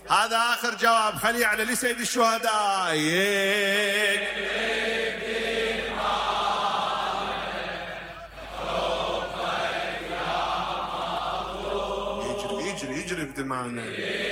هذا آخر جواب، خليه على لسيد الشهداء. يجري بدمانا.